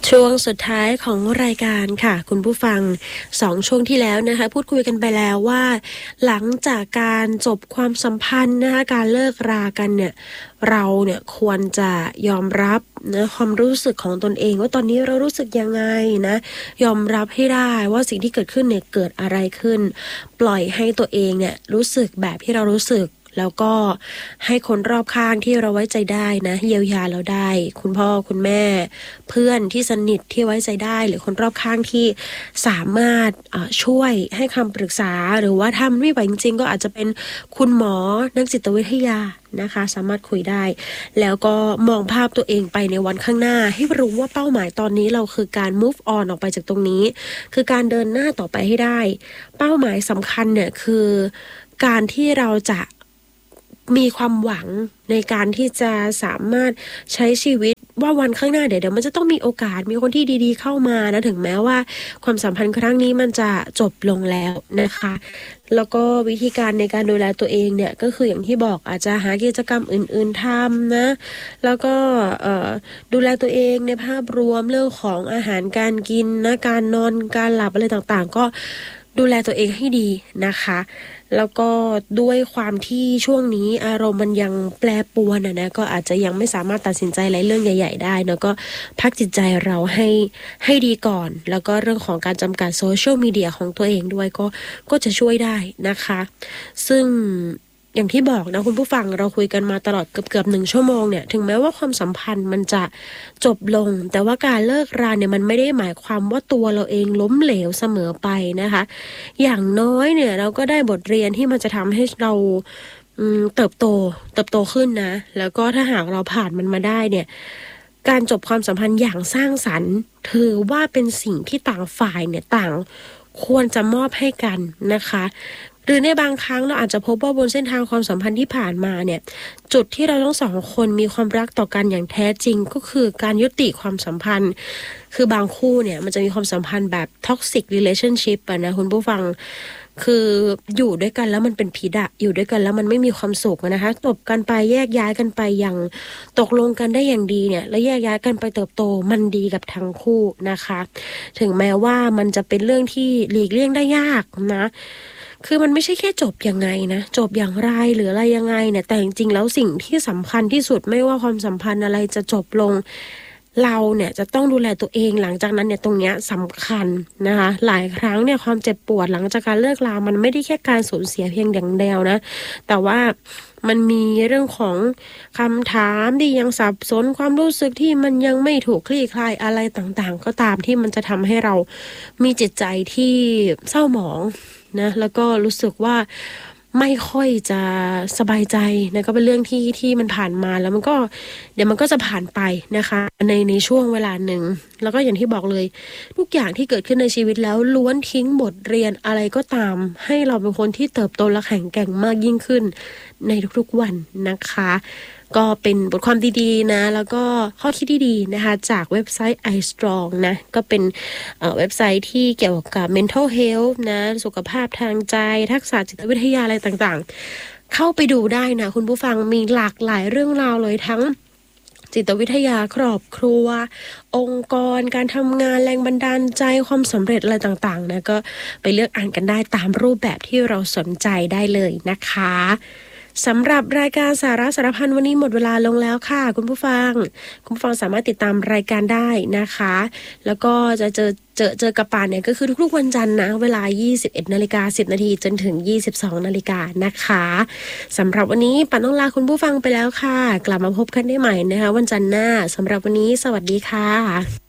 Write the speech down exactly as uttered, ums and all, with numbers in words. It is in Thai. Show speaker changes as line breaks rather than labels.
ช่วงสุดท้ายของรายการค่ะคุณผู้ฟังสองช่วงที่แล้วนะคะพูดคุยกันไปแล้วว่าหลังจากการจบความสัมพันธ์นะคะการเลิกรากันเนี่ยเราเนี่ยควรจะยอมรับนะความรู้สึกของตนเองว่าตอนนี้เรารู้สึกยังไงนะยอมรับให้ได้ว่าสิ่งที่เกิดขึ้นเนี่ยเกิดอะไรขึ้นปล่อยให้ตัวเองเนี่ยรู้สึกแบบที่เรารู้สึกแล้วก็ให้คนรอบข้างที่เราไว้ใจได้นะเยียวยาเราได้คุณพ่อคุณแม่เพื่อนที่สนิทที่ไว้ใจได้หรือคนรอบข้างที่สามารถช่วยให้คำปรึกษาหรือว่าถ้ามันไม่ไหวจริงๆก็อาจจะเป็นคุณหมอนักจิตวิทยานะคะสามารถคุยได้แล้วก็มองภาพตัวเองไปในวันข้างหน้าให้รู้ว่าเป้าหมายตอนนี้เราคือการ move on ออกไปจากตรงนี้คือการเดินหน้าต่อไปให้ได้เป้าหมายสำคัญเนี่ยคือการที่เราจะมีความหวังในการที่จะสามารถใช้ชีวิตว่าวันข้างหน้าเดี๋ยวเดี๋ยวมันจะต้องมีโอกาสมีคนที่ดีๆเข้ามานะถึงแม้ว่าความสัมพันธ์ครั้งนี้มันจะจบลงแล้วนะคะแล้วก็วิธีการในการดูแลตัวเองเนี่ยก็คืออย่างที่บอกอาจจะหากิจกรรมอื่นๆทำนะแล้วก็ดูแลตัวเองในภาพรวมเรื่องของอาหารการกินนะการนอนการหลับอะไรต่างๆก็ดูแลตัวเองให้ดีนะคะแล้วก็ด้วยความที่ช่วงนี้อารมณ์มันยังแปรปรวนนะนะก็อาจจะยังไม่สามารถตัดสินใจอะไรเรื่องใหญ่ๆได้นะก็พักจิตใจเราให้ให้ดีก่อนแล้วก็เรื่องของการจำกัดโซเชียลมีเดียของตัวเองด้วยก็ก็จะช่วยได้นะคะซึ่งอย่างที่บอกนะคุณผู้ฟังเราคุยกันมาตลอดเกือบเกือบหนึ่งชั่วโมงเนี่ยถึงแม้ว่าความสัมพันธ์มันจะจบลงแต่ว่าการเลิกราเนี่ยมันไม่ได้หมายความว่าตัวเราเองล้มเหลวเสมอไปนะคะอย่างน้อยเนี่ยเราก็ได้บทเรียนที่มันจะทำให้เราเติบโตเติบโตขึ้นนะแล้วก็ถ้าหากเราผ่านมันมาได้เนี่ยการจบความสัมพันธ์อย่างสร้างสรรค์ถือว่าเป็นสิ่งที่ต่างฝ่ายเนี่ยต่างควรจะมอบให้กันนะคะหรือในบางครั้งเราอาจจะพบว่าบนเส้นทางความสัมพันธ์ที่ผ่านมาเนี่ยจุดที่เราทั้งสองคนมีความรักต่อกันอย่างแท้จริงก็คือการยุติความสัมพันธ์คือบางคู่เนี่ยมันจะมีความสัมพันธ์แบบ toxic relationship อะนะคุณผู้ฟังคืออยู่ด้วยกันแล้วมันเป็นพิษอะอยู่ด้วยกันแล้วมันไม่มีความสุขนะคะจบกันไปแยกย้ายกันไปอย่างตกลงกันได้อย่างดีเนี่ยแล้วแยกย้ายกันไปเติบโตมันดีกับทั้งคู่นะคะถึงแม้ว่ามันจะเป็นเรื่องที่หลีกเลี่ยงได้ยากนะคือมันไม่ใช่แค่จบยังไงนะจบอย่างไรหรืออะไรยังไงเนี่ยแต่จริงๆแล้วสิ่งที่สำคัญที่สุดไม่ว่าความสัมพันธ์อะไรจะจบลงเราเนี่ยจะต้องดูแลตัวเองหลังจากนั้นเนี่ยตรงเนี้ยสำคัญนะคะหลายครั้งเนี่ยความเจ็บปวดหลังจากการเลิกลามันไม่ได้แค่การสูญเสียเพียงอย่างเดียวนะแต่ว่ามันมีเรื่องของคำถามที่ยังสับสนความรู้สึกที่มันยังไม่ถูกคลี่คลายอะไรต่างๆก็ตามที่มันจะทำให้เรามีจิตใจที่เศร้าหมองนะแล้วก็รู้สึกว่าไม่ค่อยจะสบายใจนะก็เป็นเรื่องที่ที่มันผ่านมาแล้วมันก็เดี๋ยวมันก็จะผ่านไปนะคะในในช่วงเวลาหนึ่งแล้วก็อย่างที่บอกเลยทุกอย่างที่เกิดขึ้นในชีวิตแล้วล้วนทิ้งบทเรียนอะไรก็ตามให้เราเป็นคนที่เติบโตและแข็งแกร่งมากยิ่งขึ้นในทุกๆวันนะคะก็เป็นบทความดีๆนะแล้วก็ข้อคิดดีๆนะคะจากเว็บไซต์ iStrong นะก็เป็นเอ่อเว็บไซต์ที่เกี่ยวกับ mental health นะสุขภาพทางใจทักษะจิตวิทยาอะไรต่างๆเข้าไปดูได้นะคุณผู้ฟังมีหลากหลายเรื่องราวเลยทั้งจิตวิทยาครอบครัวองค์กรการทำงานแรงบันดาลใจความสำเร็จอะไรต่างๆนะก็ไปเลือกอ่านกันได้ตามรูปแบบที่เราสนใจได้เลยนะคะสำหรับรายการสาระสารพันวันนี้หมดเวลาลงแล้วค่ะคุณผู้ฟังคุณผู้ฟังสามารถติดตามรายการได้นะคะแล้วก็จะเจอเจอเจอกับป่านเนี่ยก็คือทุกๆวันจันทร์นะเวลา ยี่สิบเอ็ดนาฬิกาสิบนาทีจนถึง ยี่สิบสองนาฬิกานะคะสำหรับวันนี้ป่านต้องลาคุณผู้ฟังไปแล้วค่ะกลับมาพบกันได้ใหม่นะคะวันจันทร์หน้าสำหรับวันนี้สวัสดีค่ะ